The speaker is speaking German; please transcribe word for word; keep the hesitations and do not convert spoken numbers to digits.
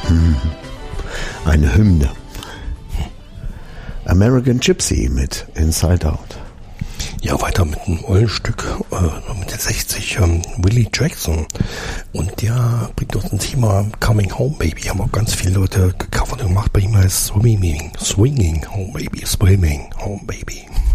Hm. Eine Hymne. American Gypsy mit Inside Out. Ja, weiter mit einem ollen Stück, äh, mit der sechzig, ähm, Willie Jackson. Und der bringt uns ein Thema Coming Home Baby. Haben auch ganz viele Leute gecovert und gemacht. Bei ihm heißt Swimming, Swinging Home Baby, Swimming Home Baby.